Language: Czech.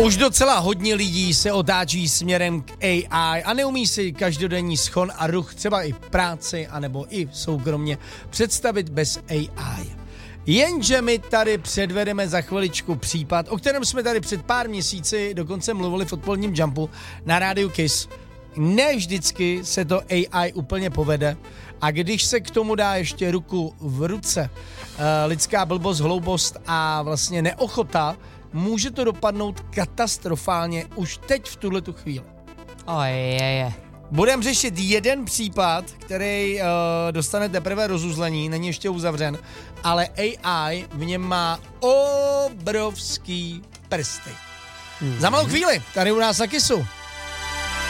Už docela hodně lidí se otáčí směrem k AI a neumí si každodenní schon a ruch, třeba i práci, anebo i soukromně, představit bez AI. Jenže my tady předvedeme za chviličku případ, o kterém jsme tady před pár měsíci dokonce mluvili v odpoledním Jumpu na rádiu Kiss. Ne vždycky se to AI úplně povede a když se k tomu dá ještě ruku v ruce, lidská blbost, hloubost a vlastně neochota, může to dopadnout katastrofálně už teď v tuhletu chvíli. Budeme řešit jeden případ, který dostane teprve rozuzlení, není ještě uzavřen, ale AI v něm má obrovský prsty. Za malou chvíli, tady u nás na Kissu.